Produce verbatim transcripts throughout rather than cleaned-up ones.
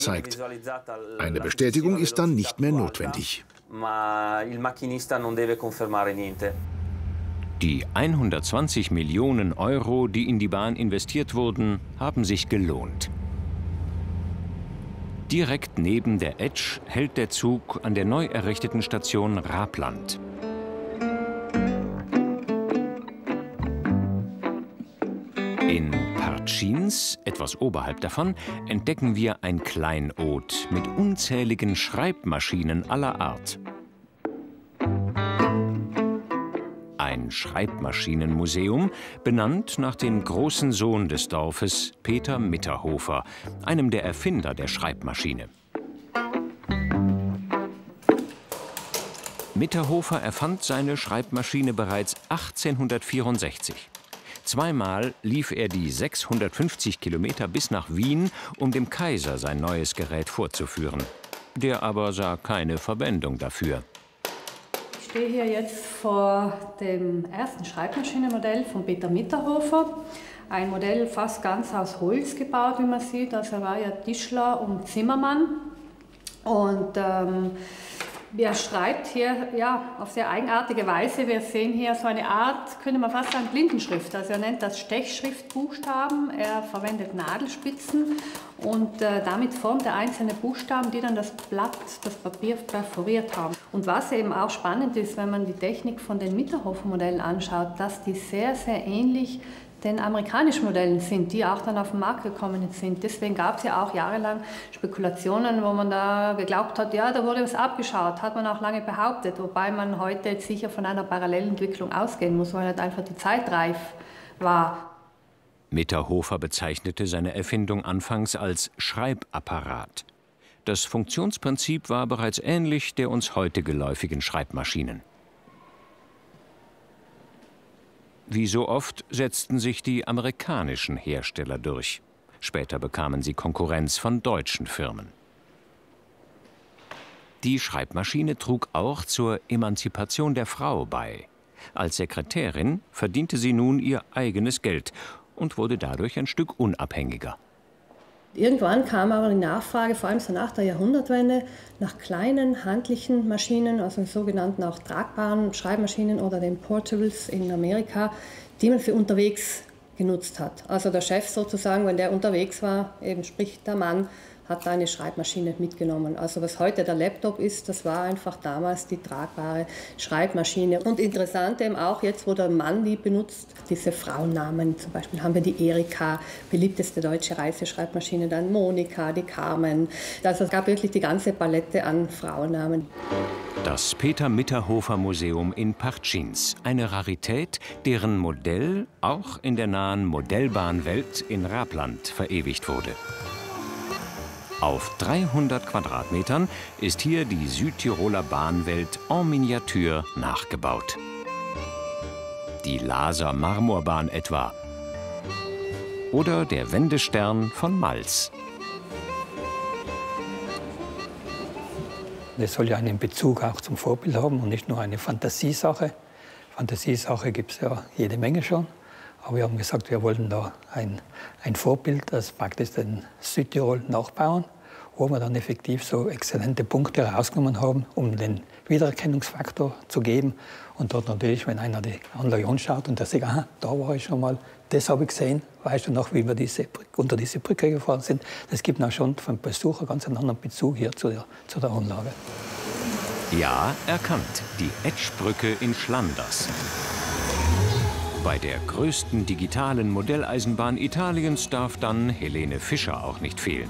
zeigt. Eine Bestätigung ist dann nicht mehr notwendig. Die hundertzwanzig Millionen Euro, die in die Bahn investiert wurden, haben sich gelohnt. Direkt neben der Etsch hält der Zug an der neu errichteten Station Rapland. In Partschins, etwas oberhalb davon, entdecken wir ein Kleinod mit unzähligen Schreibmaschinen aller Art. Ein Schreibmaschinenmuseum, benannt nach dem großen Sohn des Dorfes, Peter Mitterhofer, einem der Erfinder der Schreibmaschine. Mitterhofer erfand seine Schreibmaschine bereits achtzehnhundertvierundsechzig. Zweimal lief er die sechshundertfünfzig Kilometer bis nach Wien, um dem Kaiser sein neues Gerät vorzuführen. Der aber sah keine Verwendung dafür. Ich stehe hier jetzt vor dem ersten Schreibmaschinenmodell von Peter Mitterhofer. Ein Modell fast ganz aus Holz gebaut, wie man sieht. Also er war ja Tischler und Zimmermann. Und ähm, er schreibt hier ja, auf sehr eigenartige Weise. Wir sehen hier so eine Art, könnte man fast sagen, Blindenschrift. Also er nennt das Stechschriftbuchstaben. Er verwendet Nadelspitzen und äh, damit formt er einzelne Buchstaben, die dann das Blatt, das Papier perforiert haben. Und was eben auch spannend ist, wenn man die Technik von den Mitterhofer-Modellen anschaut, dass die sehr, sehr ähnlich den amerikanischen Modellen sind, die auch dann auf den Markt gekommen sind. Deswegen gab es ja auch jahrelang Spekulationen, wo man da geglaubt hat, ja, da wurde was abgeschaut, hat man auch lange behauptet, wobei man heute jetzt sicher von einer Parallelentwicklung ausgehen muss, weil halt einfach die Zeit reif war. Mitterhofer bezeichnete seine Erfindung anfangs als Schreibapparat. Das Funktionsprinzip war bereits ähnlich der uns heute geläufigen Schreibmaschinen. Wie so oft setzten sich die amerikanischen Hersteller durch. Später bekamen sie Konkurrenz von deutschen Firmen. Die Schreibmaschine trug auch zur Emanzipation der Frau bei. Als Sekretärin verdiente sie nun ihr eigenes Geld und wurde dadurch ein Stück unabhängiger. Irgendwann kam aber die Nachfrage, vor allem so nach der Jahrhundertwende, nach kleinen handlichen Maschinen, also sogenannten auch tragbaren Schreibmaschinen oder den Portables in Amerika, die man für unterwegs genutzt hat. Also der Chef sozusagen, wenn der unterwegs war, eben sprich der Mann, hat da eine Schreibmaschine mitgenommen. Also was heute der Laptop ist, das war einfach damals die tragbare Schreibmaschine. Und interessant eben auch jetzt, wo der Mann die benutzt, diese Frauennamen, zum Beispiel haben wir die Erika, beliebteste deutsche Reiseschreibmaschine, dann Monika, die Carmen. Also es gab wirklich die ganze Palette an Frauennamen. Das Peter Mitterhofer Museum in Partschins, eine Rarität, deren Modell auch in der nahen Modellbahnwelt in Rapland verewigt wurde. Auf dreihundert Quadratmetern ist hier die Südtiroler Bahnwelt en Miniatur nachgebaut. Die Laaser Marmorbahn etwa. Oder der Wendestern von Malz. Es soll ja einen Bezug auch zum Vorbild haben und nicht nur eine Fantasiesache. Fantasiesache gibt es ja jede Menge schon. Aber wir haben gesagt, wir wollten da ein, ein Vorbild, das praktisch den Südtirol nachbauen, wo wir dann effektiv so exzellente Punkte herausgenommen haben, um den Wiedererkennungsfaktor zu geben. Und dort natürlich, wenn einer die Anlage anschaut und der sagt, aha, da war ich schon mal, das habe ich gesehen, weißt du noch, wie wir diese, unter diese Brücke gefahren sind. Das gibt auch schon vom Besucher ganz einen anderen Bezug hier zu der, zu der Anlage. Ja, erkannt, die Etschbrücke in Schlanders. Bei der größten digitalen Modelleisenbahn Italiens darf dann Helene Fischer auch nicht fehlen.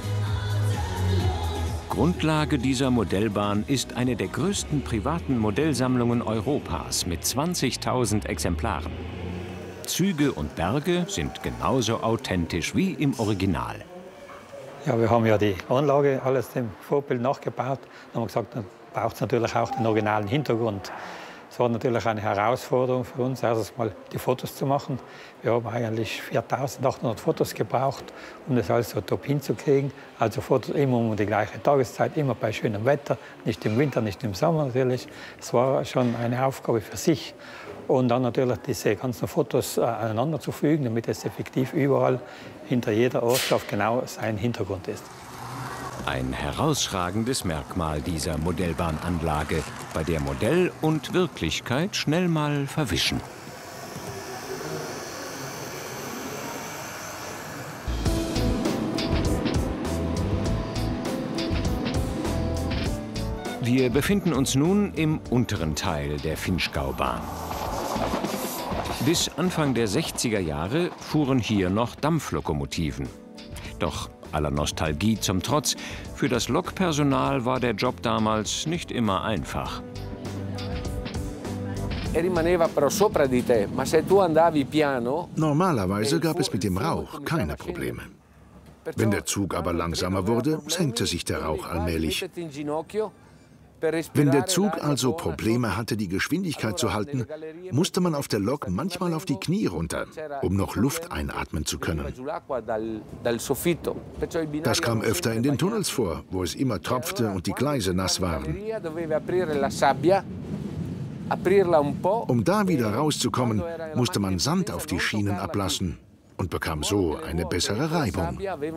Grundlage dieser Modellbahn ist eine der größten privaten Modellsammlungen Europas mit zwanzigtausend Exemplaren. Züge und Berge sind genauso authentisch wie im Original. Ja, wir haben ja die Anlage alles dem Vorbild nachgebaut. Dann haben wir gesagt, dann braucht es natürlich auch den originalen Hintergrund. Es war natürlich eine Herausforderung für uns, erstens mal die Fotos zu machen. Wir haben eigentlich viertausendachthundert Fotos gebraucht, um das alles so top hinzukriegen. Also Fotos immer um die gleiche Tageszeit, immer bei schönem Wetter, nicht im Winter, nicht im Sommer natürlich. Es war schon eine Aufgabe für sich. Und dann natürlich diese ganzen Fotos äh, aneinander zu fügen, damit es effektiv überall hinter jeder Ortschaft genau sein Hintergrund ist. Ein herausragendes Merkmal dieser Modellbahnanlage, bei der Modell und Wirklichkeit schnell mal verwischen. Wir befinden uns nun im unteren Teil der Vinschgaubahn. Bis Anfang der sechziger Jahre fuhren hier noch Dampflokomotiven. Doch aller Nostalgie zum Trotz, für das Lokpersonal war der Job damals nicht immer einfach. Normalerweise gab es mit dem Rauch keine Probleme. Wenn der Zug aber langsamer wurde, senkte sich der Rauch allmählich. Wenn der Zug also Probleme hatte, die Geschwindigkeit zu halten, musste man auf der Lok manchmal auf die Knie runter, um noch Luft einatmen zu können. Das kam öfter in den Tunnels vor, wo es immer tropfte und die Gleise nass waren. Um da wieder rauszukommen, musste man Sand auf die Schienen ablassen und bekam so eine bessere Reibung.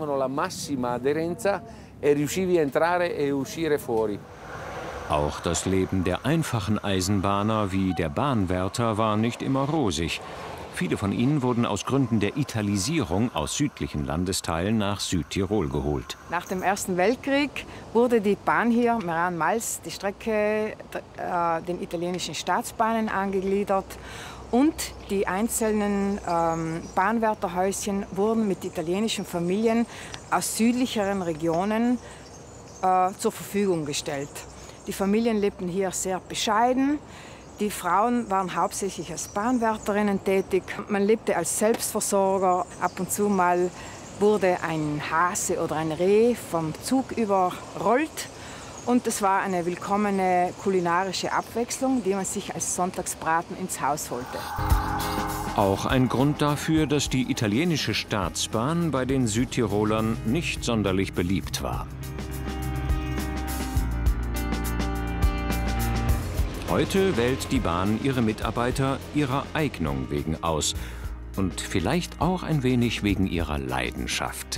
Auch das Leben der einfachen Eisenbahner wie der Bahnwärter war nicht immer rosig. Viele von ihnen wurden aus Gründen der Italisierung aus südlichen Landesteilen nach Südtirol geholt. Nach dem Ersten Weltkrieg wurde die Bahn hier, Meran-Mals, die Strecke äh, den italienischen Staatsbahnen angegliedert. Und die einzelnen ähm, Bahnwärterhäuschen wurden mit italienischen Familien aus südlicheren Regionen äh, zur Verfügung gestellt. Die Familien lebten hier sehr bescheiden. Die Frauen waren hauptsächlich als Bahnwärterinnen tätig. Man lebte als Selbstversorger. Ab und zu mal wurde ein Hase oder ein Reh vom Zug überrollt. Und es war eine willkommene kulinarische Abwechslung, die man sich als Sonntagsbraten ins Haus holte. Auch ein Grund dafür, dass die italienische Staatsbahn bei den Südtirolern nicht sonderlich beliebt war. Heute wählt die Bahn ihre Mitarbeiter ihrer Eignung wegen aus und vielleicht auch ein wenig wegen ihrer Leidenschaft.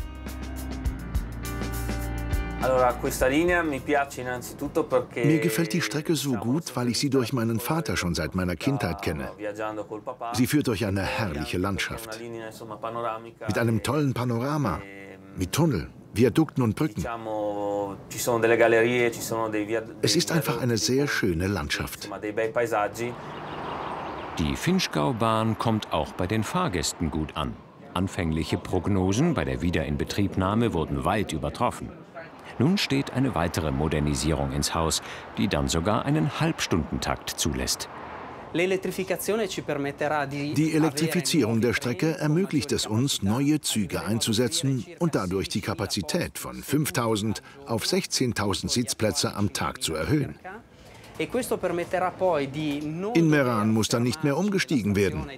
Mir gefällt die Strecke so gut, weil ich sie durch meinen Vater schon seit meiner Kindheit kenne. Sie führt durch eine herrliche Landschaft. Mit einem tollen Panorama, mit Tunnel, Viadukten und Brücken. Es ist einfach eine sehr schöne Landschaft. Die Vinschgaubahn kommt auch bei den Fahrgästen gut an. Anfängliche Prognosen bei der Wiederinbetriebnahme wurden weit übertroffen. Nun steht eine weitere Modernisierung ins Haus, die dann sogar einen Halbstundentakt zulässt. Die Elektrifizierung der Strecke ermöglicht es uns, neue Züge einzusetzen und dadurch die Kapazität von fünftausend auf sechzehntausend Sitzplätze am Tag zu erhöhen. In Meran muss dann nicht mehr umgestiegen werden.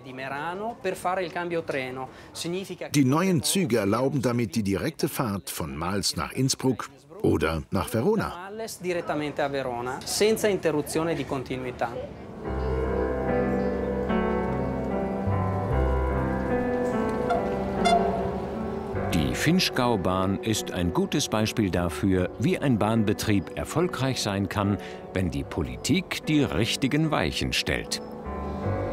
Die neuen Züge erlauben damit die direkte Fahrt von Mals nach Innsbruck oder nach Verona. Die Vinschgaubahn ist ein gutes Beispiel dafür, wie ein Bahnbetrieb erfolgreich sein kann, wenn die Politik die richtigen Weichen stellt.